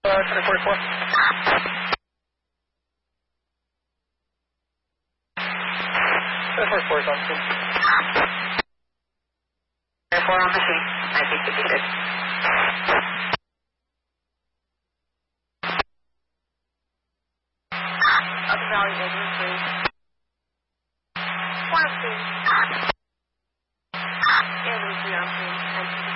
1044. 1044 is on scene. 4 on the scene. I think it'd be good. Up the valley, negative 3. 4 on scene. And 3 on scene.